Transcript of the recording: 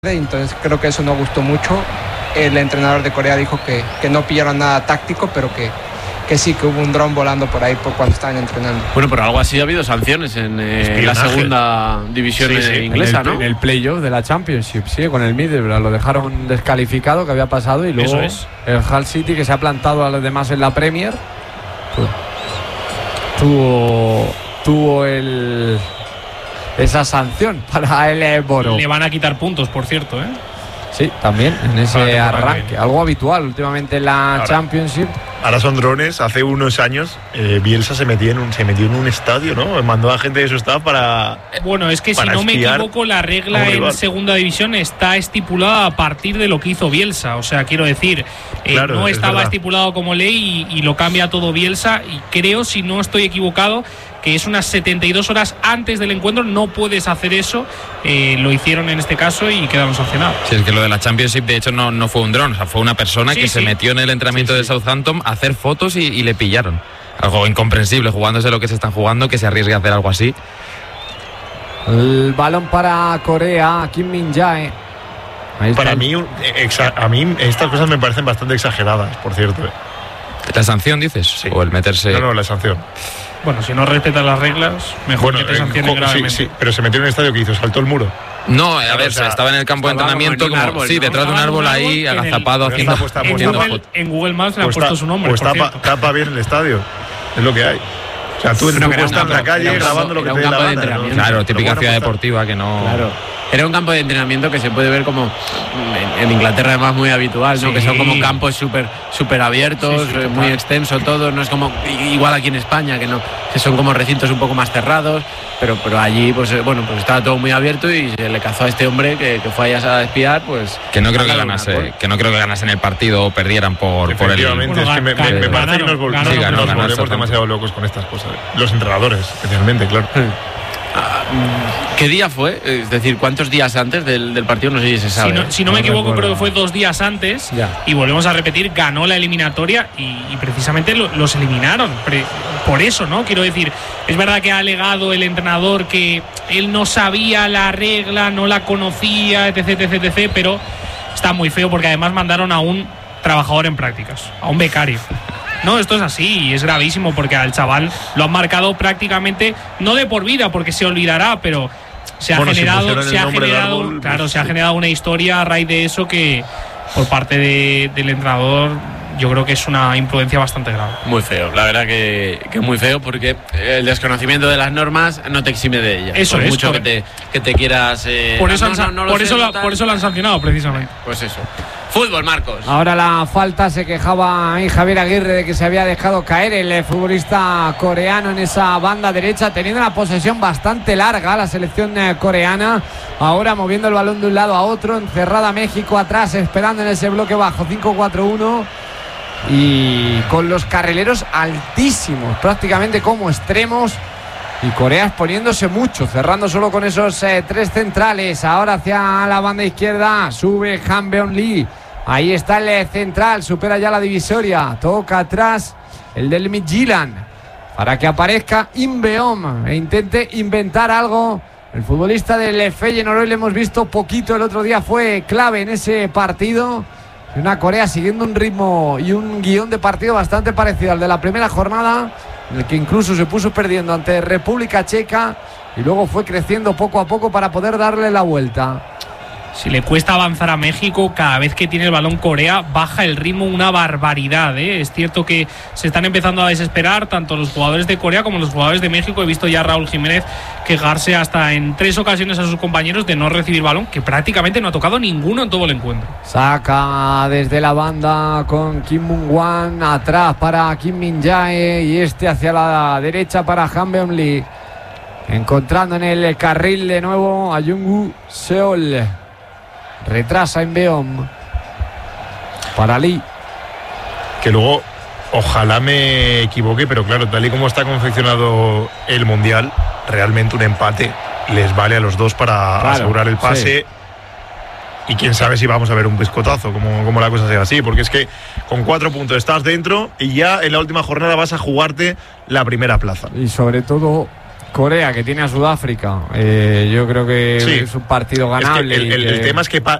entonces creo que eso no gustó mucho. El entrenador de Corea dijo que no pillaron nada táctico, pero que sí, que hubo un dron volando por ahí por cuando estaban entrenando. Bueno, pero algo así ha habido sanciones en la segunda división inglesa, ¿no? En el playoff de la Championship, sí, con el Middlesbrough lo dejaron descalificado, que había pasado, y luego el Hull City, que se ha plantado a los demás en la Premier, pues, tuvo esa sanción para el Borough. Le van a quitar puntos, por cierto, ¿eh? Sí, también en ese arranque, algo habitual últimamente en la Championship. Ahora son drones. Hace unos años Bielsa se metió en un estadio, ¿no? Mandó a gente de su staff para. Bueno, es que si no me equivoco, la regla en segunda división está estipulada a partir de lo que hizo Bielsa. O sea, quiero decir, claro, no estaba estipulado como ley y lo cambia todo Bielsa. Y creo, si no estoy equivocado, que es unas 72 horas antes del encuentro. No puedes hacer eso. Lo hicieron en este caso y quedaron sancionados. Sí, es que lo de la Championship, de hecho, no fue un dron. O sea, fue una persona que se metió en el entrenamiento de Southampton a hacer fotos y le pillaron. Algo incomprensible, jugándose lo que se están jugando, que se arriesgue a hacer algo así. El balón para Corea, Kim Min-jae. Para mí, a mí estas cosas me parecen bastante exageradas, por cierto. ¿La sanción, dices? Sí. ¿O el meterse...? No, la sanción. Bueno, si no respetas las reglas, mejor que te sancionen gravemente. Sí, pero se metió en un estadio que hizo, saltó el muro. No, a ver, estaba en el campo de entrenamiento, como árbol, sí, detrás de un árbol ahí, agazapado, haciendo en Google Maps le han puesto su nombre. Pues tapa bien el estadio, es lo que hay. O sea, tú estás en la calle grabando lo que te dé la gana. Claro, típica ciudad deportiva que no... Claro. Era un campo de entrenamiento que se puede ver como en Inglaterra, además, muy habitual, ¿no? Sí. Que son como campos súper abiertos, muy extenso todo. No es como igual aquí en España, que son como recintos un poco más cerrados, pero allí pues estaba todo muy abierto y se le cazó a este hombre que fue allá a espiar, pues... Que no creo que ganasen el partido o perdieran por el... Efectivamente, es que me parece que nos volvemos demasiado locos con estas cosas. Los entrenadores, especialmente, claro. ¿Qué día fue? Es decir, ¿cuántos días antes del partido? No sé si se sabe. Si no me equivoco, creo que fue 2 días antes. Ya. Y volvemos a repetir, ganó la eliminatoria y precisamente los eliminaron. Por eso, ¿no? Quiero decir, es verdad que ha alegado el entrenador que él no sabía la regla, no la conocía, etc, pero está muy feo porque además mandaron a un trabajador en prácticas, a un becario. No, esto es así y es gravísimo porque al chaval lo han marcado prácticamente, no de por vida porque se olvidará, pero se ha generado una historia a raíz de eso que por parte del entrenador yo creo que es una imprudencia bastante grave. Muy feo, la verdad que muy feo porque el desconocimiento de las normas no te exime de ellas. Eso por es. Mucho que te quieras... Por eso lo han sancionado precisamente. Pues eso. Fútbol, Marcos. Ahora la falta, se quejaba ahí Javier Aguirre de que se había dejado caer el futbolista coreano en esa banda derecha, teniendo una posesión bastante larga la selección coreana. Ahora moviendo el balón de un lado a otro, encerrada México atrás, esperando en ese bloque bajo, 5-4-1. Y con los carrileros altísimos, prácticamente como extremos. Y Corea exponiéndose mucho, cerrando solo con esos 3 centrales. Ahora hacia la banda izquierda, sube Han Beon-lee. Ahí está el central, supera ya la divisoria. Toca atrás el del Midtjylland para que aparezca Inbeom e intente inventar algo. El futbolista del Feyenoord, hoy le hemos visto poquito, el otro día fue clave en ese partido. Una Corea siguiendo un ritmo y un guión de partido bastante parecido al de la primera jornada, en el que incluso se puso perdiendo ante República Checa y luego fue creciendo poco a poco para poder darle la vuelta. Si le cuesta avanzar a México, cada vez que tiene el balón Corea baja el ritmo una barbaridad, ¿eh? Es cierto que se están empezando a desesperar tanto los jugadores de Corea como los jugadores de México. He visto ya a Raúl Jiménez quejarse hasta en 3 ocasiones a sus compañeros de no recibir balón, que prácticamente no ha tocado ninguno en todo el encuentro. Saca desde la banda con Kim Moon-hwan, atrás para Kim Min-jae y hacia la derecha para Han Beon-lee, encontrando en el carril de nuevo a Jung-woo Seol. Retrasa en Beom para Lee, que luego ojalá me equivoque, pero claro, tal y como está confeccionado el Mundial, realmente un empate les vale a los dos para asegurar el pase. Sí. Y quién sabe si vamos a ver un pescotazo, como la cosa sea así, porque es que con 4 puntos estás dentro y ya en la última jornada vas a jugarte la primera plaza. Y sobre todo Corea, que tiene a Sudáfrica, yo creo que Sí. es un partido ganable. Es que el tema es que